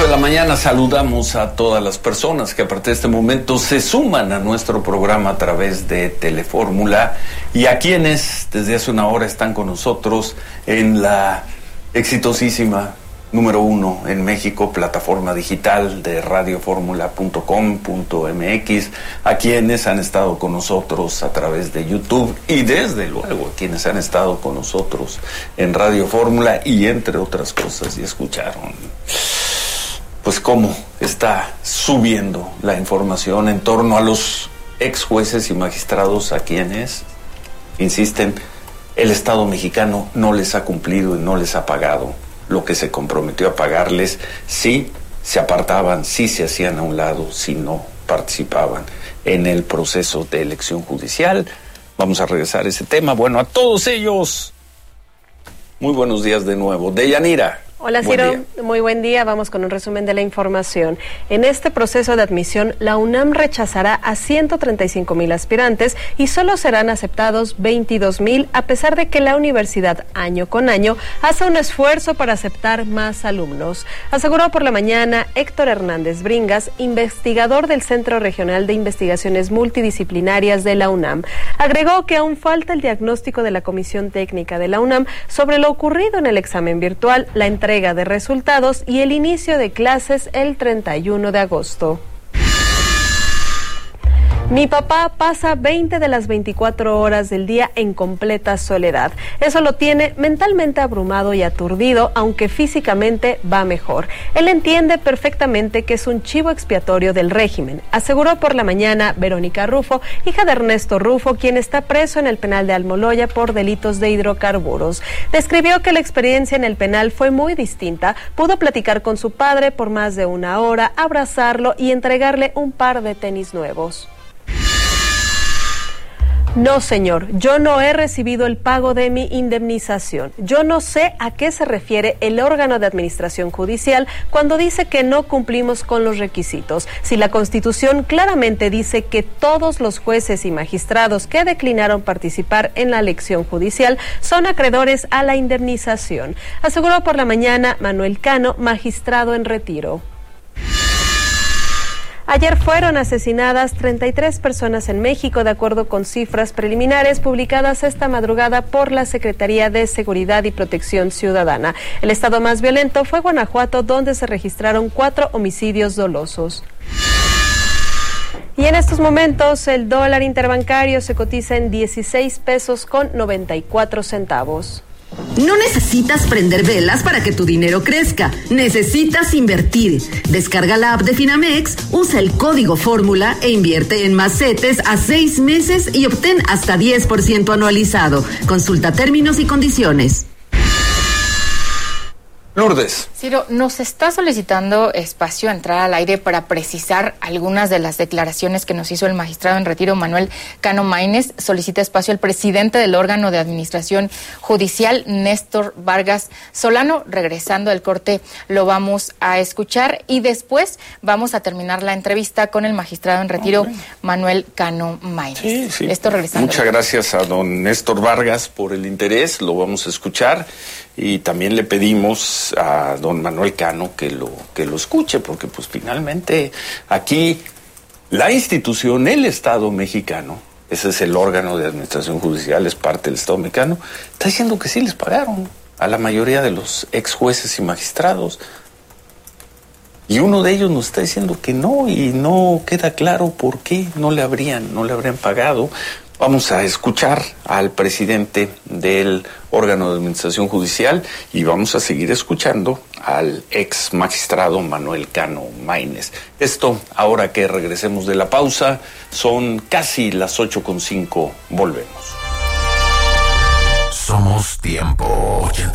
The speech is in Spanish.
8 de la mañana saludamos a todas las personas que a partir de este momento se suman a nuestro programa a través de Telefórmula y a quienes desde hace una hora están con nosotros en la exitosísima número 1 en México, plataforma digital de radioformula.com.mx, a quienes han estado con nosotros a través de YouTube y desde luego a quienes han estado con nosotros en Radio Fórmula y entre otras cosas y escucharon pues cómo está subiendo la información en torno a los ex jueces y magistrados a quienes insisten el Estado mexicano no les ha cumplido y no les ha pagado lo que se comprometió a pagarles si se apartaban, si se hacían a un lado, si no participaban en el proceso de elección judicial. Vamos a regresar a ese tema. Bueno, a todos ellos, muy buenos días de nuevo. Deyanira. Hola Ciro, muy buen día. Vamos con un resumen de la información. En este proceso de admisión, la UNAM rechazará a 135,000 aspirantes y solo serán aceptados 22,000, a pesar de que la universidad año con año hace un esfuerzo para aceptar más alumnos. Aseguró por la mañana Héctor Hernández Bringas, investigador del Centro Regional de Investigaciones Multidisciplinarias de la UNAM. Agregó que aún falta el diagnóstico de la Comisión Técnica de la UNAM sobre lo ocurrido en el examen virtual, la entrega de resultados y el inicio de clases el 31 de agosto. Mi papá pasa 20 de las 24 horas del día en completa soledad. Eso lo tiene mentalmente abrumado y aturdido, aunque físicamente va mejor. Él entiende perfectamente que es un chivo expiatorio del régimen, aseguró por la mañana Verónica Rufo, hija de Ernesto Rufo, quien está preso en el penal de Almoloya por delitos de hidrocarburos. Describió que la experiencia en el penal fue muy distinta. Pudo platicar con su padre por más de una hora, abrazarlo y entregarle un par de tenis nuevos. No, señor, yo no he recibido el pago de mi indemnización. Yo no sé a qué se refiere el órgano de administración judicial cuando dice que no cumplimos con los requisitos. Si la Constitución claramente dice que todos los jueces y magistrados que declinaron participar en la elección judicial son acreedores a la indemnización, aseguró por la mañana Manuel Cano, magistrado en retiro. Ayer fueron asesinadas 33 personas en México, de acuerdo con cifras preliminares publicadas esta madrugada por la Secretaría de Seguridad y Protección Ciudadana. El estado más violento fue Guanajuato, donde se registraron 4 homicidios dolosos. Y en estos momentos el dólar interbancario se cotiza en 16 pesos con 94 centavos. No necesitas prender velas para que tu dinero crezca, necesitas invertir. Descarga la app de Finamex, usa el código Fórmula e invierte en más CETES a 6 meses y obtén hasta 10% anualizado. Consulta términos y condiciones. Lourdes. Ciro, nos está solicitando espacio a entrar al aire para precisar algunas de las declaraciones que nos hizo el magistrado en retiro Manuel Cano Maínez. Solicita espacio el presidente del órgano de administración judicial, Néstor Vargas Solano. Regresando del corte lo vamos a escuchar y después vamos a terminar la entrevista con el magistrado en retiro Manuel Cano Maínez. Sí. Esto regresando. Muchas gracias a don Néstor Vargas por el interés, lo vamos a escuchar. Y también le pedimos a don Manuel Cano que lo escuche, porque pues finalmente aquí la institución, el Estado mexicano, ese es el órgano de administración judicial, es parte del Estado mexicano, está diciendo que sí les pagaron a la mayoría de los ex jueces y magistrados. Y uno de ellos nos está diciendo que no, y no queda claro por qué no le habrían pagado. Vamos a escuchar al presidente del órgano de administración judicial y vamos a seguir escuchando al ex magistrado Manuel Cano Maínez. Esto, ahora que regresemos de la pausa, son casi las 8:05. Volvemos. Somos Tiempo.